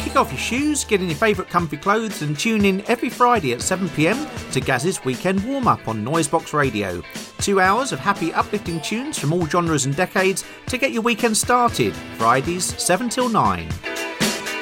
Kick off your shoes, get in your favourite comfy clothes and tune in every Friday at 7pm to Gaz's Weekend Warm-Up on Noisebox Radio. 2 hours of happy uplifting tunes from all genres and decades to get your weekend started. Fridays 7 till 9.